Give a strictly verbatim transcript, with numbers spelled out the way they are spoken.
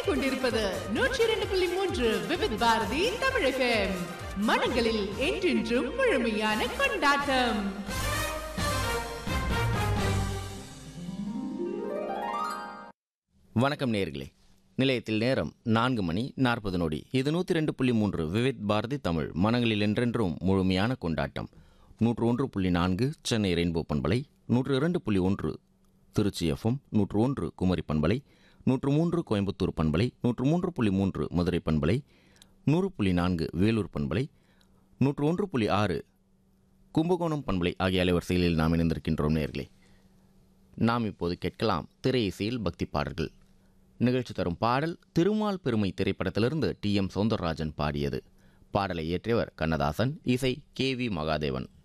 கேட்டுக்கொண்டிருப்பது நூற்றி இரண்டு புள்ளி மூன்று விவித் பாரதி தமிழகம். மனங்களில் என்றென்றும் முழுமையான கொண்டாட்டம். வணக்கம் நேயர்களே. நிலையத்தில் நேரம் நான்கு மணி நாற்பது நொடி. இது நூற்றி ரெண்டு புள்ளி மூன்று விவித் பாரதி தமிழ். மனங்களில் என்றென்றும் முழுமையான கொண்டாட்டம். நூற்று ஒன்று புள்ளி நான்கு சென்னை ரெயின்போ பண்பலை, நூற்று இரண்டு புள்ளி ஒன்று திருச்சி எஃப்எம், நூற்று ஒன்று குமரி பண்பலை, நூற்று மூன்று கோயம்புத்தூர் பண்பலை, நூற்று மூன்று புள்ளி மூன்று மதுரை பண்பலை, நூறு புள்ளி நான்கு வேலூர் பண்பலை, நூற்று ஒன்று புள்ளி ஆறு கும்பகோணம் பண்பலை ஆகிய அலைவரிசைகளில் நாம் இணைந்திருக்கின்றோம் நேயர்களே. நாம் இப்போது கேட்கலாம் திரை இசையில் பக்தி பாடல்கள். நிகழ்ச்சி தரும் பாடல் திருமால் பெருமை திரைப்படத்திலிருந்து டி எம் சௌந்தரராஜன் பாடியது. பாடலை இயற்றியவர் கண்ணதாசன், இசை கே வி மகாதேவன்.